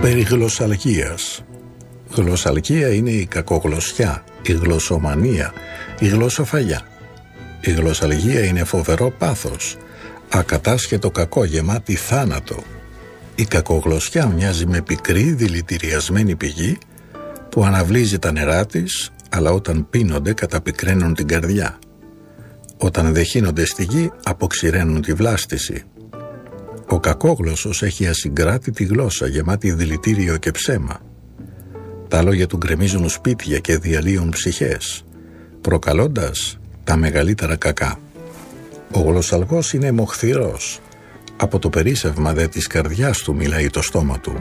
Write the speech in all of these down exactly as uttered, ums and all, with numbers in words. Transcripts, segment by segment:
Περί γλωσσαλγίας. Γλωσσαλγία είναι η κακογλωσσιά, η γλωσσομανία, η γλωσσοφαγιά. Η γλωσσαλγία είναι φοβερό πάθος, ακατάσχετο κακό γεμάτη θάνατο. Η κακογλωσσιά μοιάζει με πικρή δηλητηριασμένη πηγή που αναβλύζει τα νερά της, αλλά όταν πίνονται καταπικραίνουν την καρδιά. Όταν δεχύνονται στη γη αποξηραίνουν τη βλάστηση. Ο κακόγλωσσος έχει ασυγκράτητη γλώσσα γεμάτη δηλητήριο και ψέμα. Τα λόγια του γκρεμίζουν σπίτια και διαλύουν ψυχές, προκαλώντας τα μεγαλύτερα κακά. Ο γλωσσαλγός είναι μοχθηρός. Από το περίσσευμα δε της καρδιάς του μιλάει το στόμα του.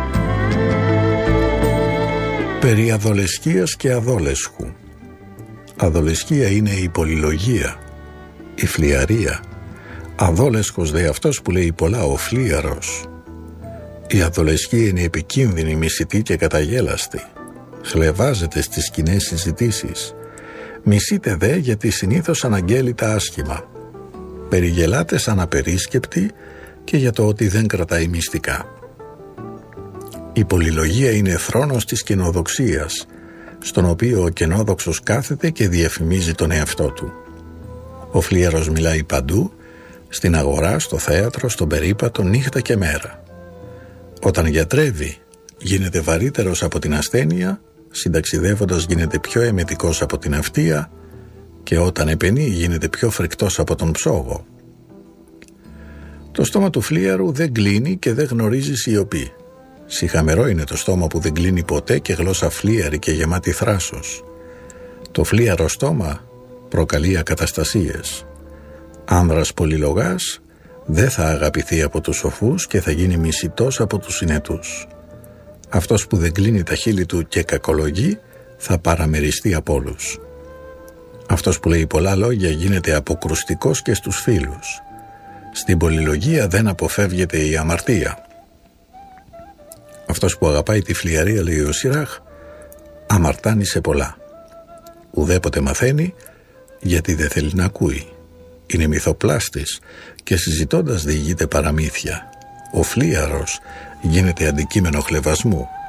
Περί αδολεσκίας και αδόλεσχου. Αδολεσκία είναι η πολυλογία, η φλιαρία. Αδόλεσχος δε αυτός που λέει πολλά, ο φλίαρος. Η αδολεσκία είναι επικίνδυνη, μισητή και καταγέλαστη. Χλευάζεται στις κοινές συζητήσεις. Μισείται δε γιατί συνήθως αναγγέλει τα άσχημα. Περιγελάται σαν απερίσκεπτη και για το ότι δεν κρατάει μυστικά. Η πολυλογία είναι θρόνος της καινοδοξίας, στον οποίο ο καινόδοξος κάθεται και διαφημίζει τον εαυτό του. Ο φλίαρος μιλάει παντού, στην αγορά, στο θέατρο, στον περίπατο, νύχτα και μέρα. Όταν γιατρεύει, γίνεται βαρύτερος από την ασθένεια, συνταξιδεύοντας γίνεται πιο εμετικός από την αυτεία και όταν επενεί γίνεται πιο φρικτός από τον ψόγο. Το στόμα του φλίαρου δεν κλείνει και δεν γνωρίζει σιωπή. Σιχαμερό είναι το στόμα που δεν κλείνει ποτέ και γλώσσα φλίαρη και γεμάτη θράσος. Το φλίαρο στόμα προκαλεί ακαταστασίες. Άνδρας πολυλογάς δεν θα αγαπηθεί από τους σοφούς και θα γίνει μισητός από τους συνετούς. Αυτός που δεν κλείνει τα χείλη του και κακολογεί θα παραμεριστεί από όλους. Αυτός που λέει πολλά λόγια γίνεται αποκρουστικός και στους φίλους. Στην πολυλογία δεν αποφεύγεται η αμαρτία. Αυτός που αγαπάει τη φλιαρία, λέει ο Σιράχ, αμαρτάνει σε πολλά. Ουδέποτε μαθαίνει γιατί δεν θέλει να ακούει. Είναι μυθοπλάστης και συζητώντας διηγείται παραμύθια. Ο φλίαρος γίνεται αντικείμενο χλευασμού.